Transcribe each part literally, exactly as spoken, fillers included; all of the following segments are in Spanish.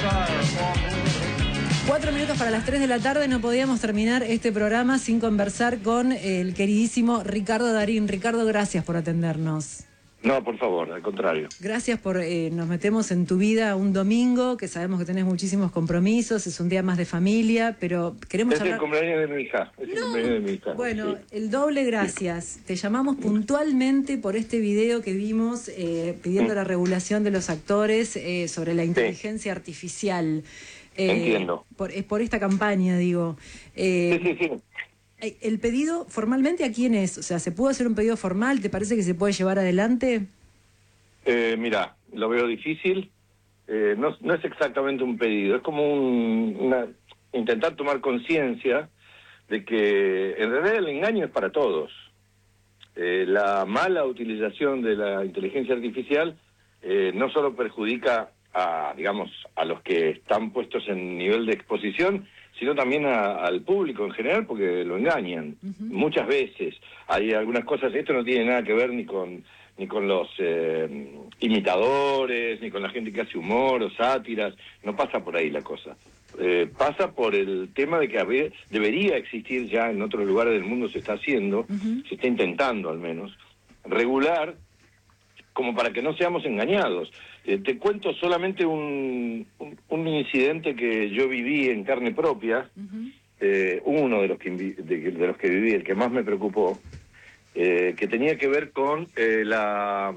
Cuatro minutos para las tres de la tarde, no podíamos terminar este programa sin conversar con el queridísimo Ricardo Darín. Ricardo, gracias por atendernos. No, por favor, al contrario. Gracias por, eh, nos metemos en tu vida un domingo, que sabemos que tenés muchísimos compromisos, es un día más de familia, pero queremos Es hablar... el cumpleaños de mi hija, es no. el cumpleaños de mi hija. Bueno, sí. el doble gracias. Sí. Te llamamos puntualmente por este video que vimos eh, pidiendo sí. la regulación de los actores eh, sobre la inteligencia sí. artificial. Eh, Entiendo. Por, por esta campaña, digo. Eh, sí, sí, sí. ¿El pedido formalmente a quién es? O sea, ¿se puede hacer un pedido formal? ¿Te parece que se puede llevar adelante? Eh, mira, lo veo difícil. Eh, no, no es exactamente un pedido, es como un, una, intentar tomar conciencia de que en realidad el engaño es para todos. Eh, la mala utilización de la inteligencia artificial eh, no solo perjudica a, digamos, a los que están puestos en nivel de exposición, sino también a, al público en general, porque lo engañan. Uh-huh. Muchas veces hay algunas cosas, esto no tiene nada que ver ni con ni con los eh, imitadores, ni con la gente que hace humor o sátiras, no pasa por ahí la cosa. Eh, pasa por el tema de que haber, debería existir ya en otros lugares del mundo, se está haciendo, uh-huh. se está intentando al menos, regular, como para que no seamos engañados. Eh, te cuento solamente un, un, un incidente que yo viví en carne propia, uh-huh. eh, uno de los, que, de, de los que viví, el que más me preocupó, eh, que tenía que ver con eh, la,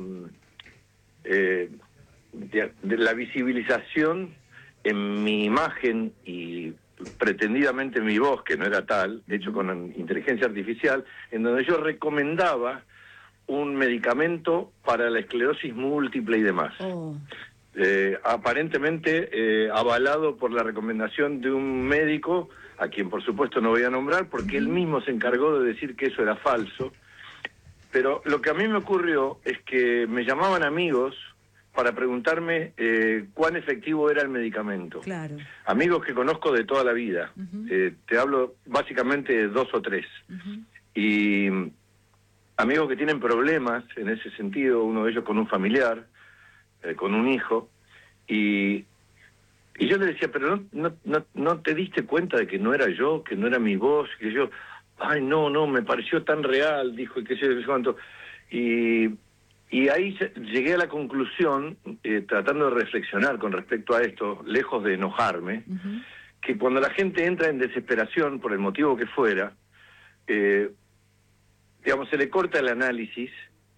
eh, de, de la visibilización en mi imagen y pretendidamente mi voz, que no era tal, hecho con inteligencia artificial, en donde yo recomendaba un medicamento para la esclerosis múltiple y demás. Oh. Eh, aparentemente eh, avalado por la recomendación de un médico, a quien por supuesto no voy a nombrar, porque uh-huh. él mismo se encargó de decir que eso era falso. Pero lo que a mí me ocurrió es que me llamaban amigos para preguntarme eh, cuán efectivo era el medicamento. Claro. Amigos que conozco de toda la vida. Uh-huh. eh, te hablo básicamente de dos o tres. Uh-huh. Y amigos que tienen problemas en ese sentido, uno de ellos con un familiar, eh, con un hijo, y, y yo le decía, pero no, no, no, no te diste cuenta de que no era yo, que no era mi voz, que yo, ay no, no, me pareció tan real, dijo, y que sé yo cuánto. Y, y ahí llegué a la conclusión, eh, tratando de reflexionar con respecto a esto, lejos de enojarme, uh-huh. que cuando la gente entra en desesperación, por el motivo que fuera, eh, digamos, se le corta el análisis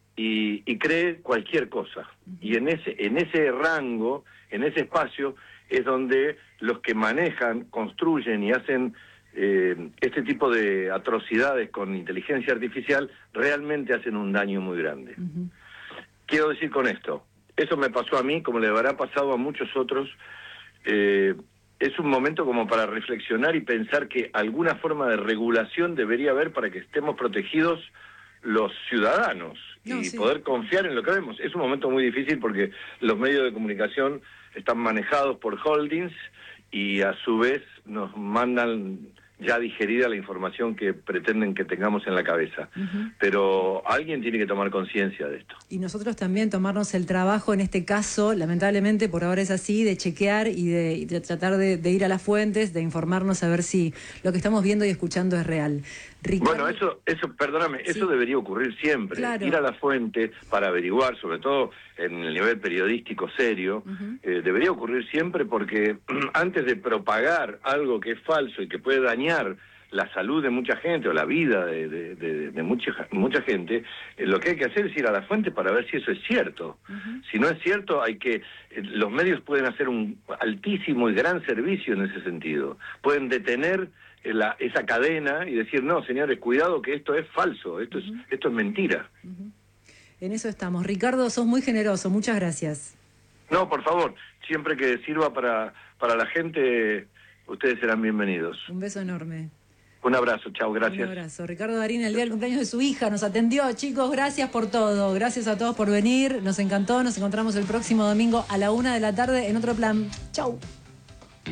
y, y cree cualquier cosa. Uh-huh. Y en ese, en ese rango, en ese espacio, es donde los que manejan, construyen y hacen eh, este tipo de atrocidades con inteligencia artificial, realmente hacen un daño muy grande. Uh-huh. Quiero decir con esto, eso me pasó a mí, como le habrá pasado a muchos otros. eh, Es un momento como para reflexionar y pensar que alguna forma de regulación debería haber para que estemos protegidos los ciudadanos no, y sí. poder confiar en lo que vemos. Es un momento muy difícil porque los medios de comunicación están manejados por holdings y a su vez nos mandan ya digerida la información que pretenden que tengamos en la cabeza. Uh-huh. Pero alguien tiene que tomar conciencia de esto. Y nosotros también tomarnos el trabajo, en este caso, lamentablemente por ahora es así, de chequear y de, y de tratar de, de ir a las fuentes, de informarnos a ver si lo que estamos viendo y escuchando es real. Ricardo... Bueno, eso, eso, perdóname, sí. eso debería ocurrir siempre. Claro. Ir a la fuente para averiguar, sobre todo en el nivel periodístico serio, uh-huh. eh, debería ocurrir siempre porque antes de propagar algo que es falso y que puede dañar la salud de mucha gente o la vida de, de, de, de mucha, mucha gente, eh, lo que hay que hacer es ir a la fuente para ver si eso es cierto. Uh-huh. Si no es cierto, hay que eh, los medios pueden hacer un altísimo y gran servicio en ese sentido. Pueden detener La, esa cadena y decir, no, señores, cuidado que esto es falso, esto, uh-huh. es, esto es mentira. Uh-huh. En eso estamos. Ricardo, sos muy generoso, muchas gracias. No, por favor, siempre que sirva para, para la gente, ustedes serán bienvenidos. Un beso enorme. Un abrazo, chao, gracias. Un abrazo. Ricardo Darín, el día del cumpleaños de su hija, nos atendió. Chicos, gracias por todo. Gracias a todos por venir. Nos encantó. Nos encontramos el próximo domingo a la una de la tarde en otro plan. Chau.